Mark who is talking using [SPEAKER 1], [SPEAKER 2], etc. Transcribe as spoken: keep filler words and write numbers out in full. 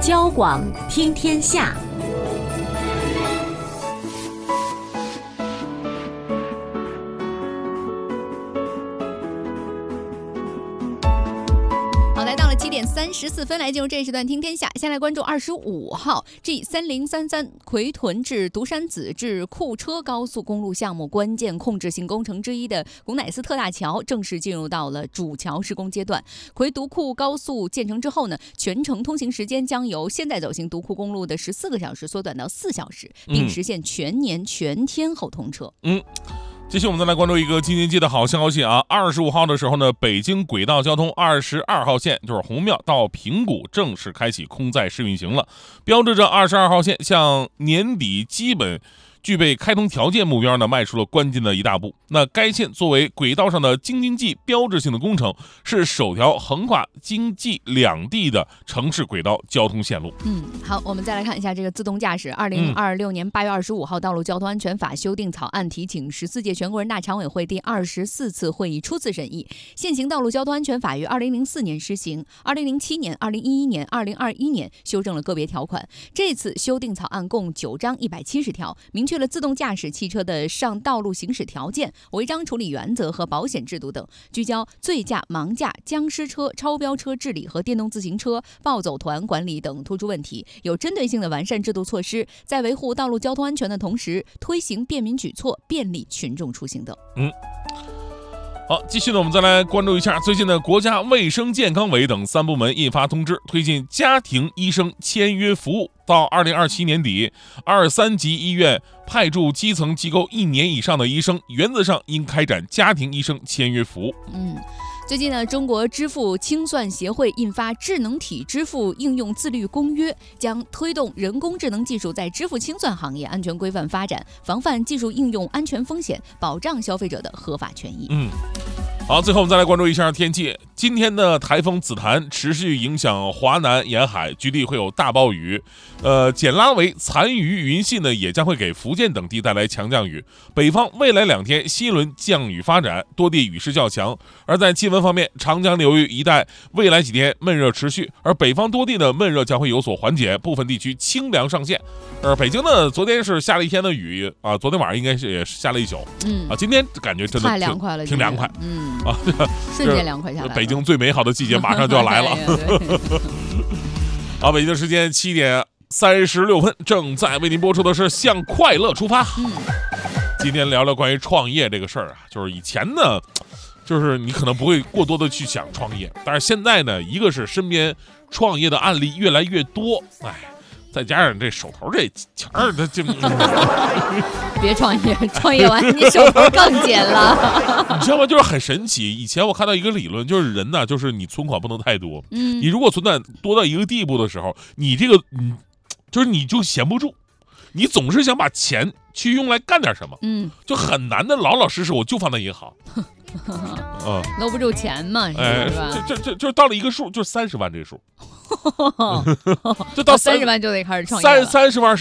[SPEAKER 1] 交广听天下。
[SPEAKER 2] 好，来到了七点三十四分，来进入这一时段听天下。先来关注二十五号 G 三零三三奎屯至独山子至库车高速公路项目关键控制性工程之一的古乃斯特大桥正式进入到了主桥施工阶段。奎独库高速建成之后呢，全程通行时间将由现在走行独库公路的十四个小时缩短到四小时，并实现全年全天候通车。
[SPEAKER 3] 嗯。继续我们再来关注一个京津冀的好消息啊！二十五号的时候呢，北京轨道交通二十二号线就是红庙到平谷正式开启空载试运行了，标志着二十二号线向年底基本具备开通条件目标呢，迈出了关键的一大步。那该线作为轨道上的京津冀标志性的工程，是首条横跨京冀两地的城市轨道交通线路。
[SPEAKER 2] 嗯，好，我们再来看一下这个自动驾驶。二零二六年八月二十五号，道路交通安全法修订草案提请十四届全国人大常委会第二十四次会议初次审议。现行道路交通安全法于二零零四年施行，二零零七年、二零一一年、二零二一年修正了个别条款。这次修订草案共九章一百七十条，明确了自动驾驶汽车的上道路行驶条件、违章处理原则和保险制度等，聚焦醉驾、盲驾、僵尸车、超标车治理和电动自行车、暴走团管理等突出问题，有针对性的完善制度措施，在维护道路交通安全的同时，推行便民举措，便利群众出行等。
[SPEAKER 3] 嗯。好，继续呢，我们再来关注一下最近的国家卫生健康委等三部门印发通知，推进家庭医生签约服务。到二零二七年底，二三级医院派驻基层机构一年以上的医生，原则上应开展家庭医生签约服务。
[SPEAKER 2] 嗯。最近呢，中国支付清算协会印发《智能体支付应用自律公约》，将推动人工智能技术在支付清算行业安全规范发展，防范技术应用安全风险，保障消费者的合法权益。
[SPEAKER 3] 嗯。好，最后我们再来关注一下天气。今天的台风紫檀持续影响华南沿海，局地会有大暴雨。呃，减拉为残余云系呢，也将会给福建等地带来强降雨。北方未来两天新一轮降雨发展，多地雨势较强。而在气温方面，长江流域一带未来几天闷热持续，而北方多地的闷热将会有所缓解，部分地区清凉上线。而北京呢，昨天是下了一天的雨啊，昨天晚上应该是也下了一宿。嗯啊，今天感觉真的
[SPEAKER 2] 太凉快了，
[SPEAKER 3] 挺凉快。
[SPEAKER 2] 嗯。
[SPEAKER 3] 啊，
[SPEAKER 2] 瞬间凉快下来了。
[SPEAKER 3] 北京最美好的季节马上就要来了。好，北京的时间七点三十六分，正在为您播出的是《向快乐出发》。嗯，今天聊聊关于创业这个事儿啊，就是以前呢，就是你可能不会过多的去想创业，但是现在呢，一个是身边创业的案例越来越多，哎。再加上这手头这钱儿，他就
[SPEAKER 2] 别创业，创业完你手头更紧了。
[SPEAKER 3] 你知道吗？就是很神奇。以前我看到一个理论，就是人呢，就是你存款不能太多。嗯，你如果存款多到一个地步的时候，你这个嗯，就是你就闲不住，你总是想把钱去用来干点什么。嗯，就很难的老老实实我就放在银行。
[SPEAKER 2] 嗯，搂不住钱嘛，是吧？
[SPEAKER 3] 哎，这这这就是到了一个数，就是三十万这个数。就到
[SPEAKER 2] 三十万就得开始创业
[SPEAKER 3] 了，三三十万。